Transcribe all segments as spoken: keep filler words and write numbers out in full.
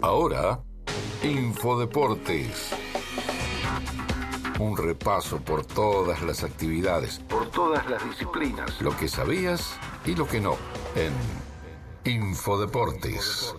Ahora, Infodeportes. Un repaso por todas las actividades, por todas las disciplinas, lo que sabías y lo que no, en Infodeportes.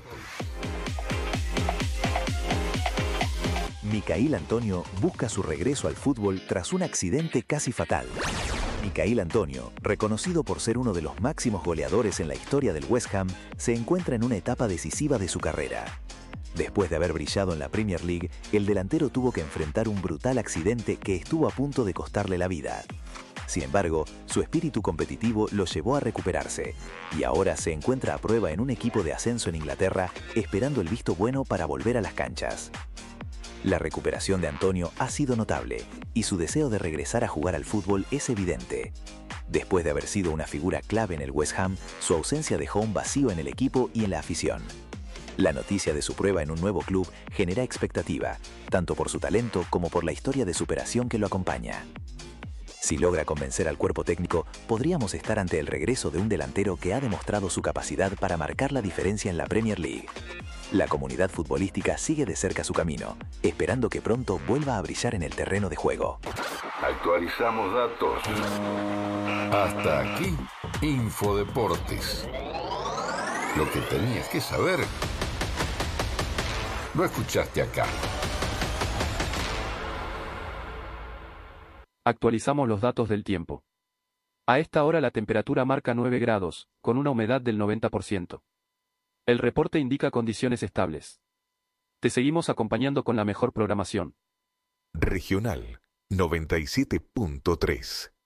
Micail Antonio busca su regreso al fútbol tras un accidente casi fatal. Micail Antonio, reconocido por ser uno de los máximos goleadores en la historia del West Ham, se encuentra en una etapa decisiva de su carrera. Después de haber brillado en la Premier League, el delantero tuvo que enfrentar un brutal accidente que estuvo a punto de costarle la vida. Sin embargo, su espíritu competitivo lo llevó a recuperarse, y ahora se encuentra a prueba en un equipo de ascenso en Inglaterra, esperando el visto bueno para volver a las canchas. La recuperación de Antonio ha sido notable, y su deseo de regresar a jugar al fútbol es evidente. Después de haber sido una figura clave en el West Ham, su ausencia dejó un vacío en el equipo y en la afición. La noticia de su prueba en un nuevo club genera expectativa, tanto por su talento como por la historia de superación que lo acompaña. Si logra convencer al cuerpo técnico, podríamos estar ante el regreso de un delantero que ha demostrado su capacidad para marcar la diferencia en la Premier League. La comunidad futbolística sigue de cerca su camino, esperando que pronto vuelva a brillar en el terreno de juego. Actualizamos datos. Hasta aquí, Infodeportes. Lo que tenías que saber, lo escuchaste acá. Actualizamos los datos del tiempo. A esta hora la temperatura marca nueve grados, con una humedad del noventa por ciento. El reporte indica condiciones estables. Te seguimos acompañando con la mejor programación. Regional noventa y siete punto tres.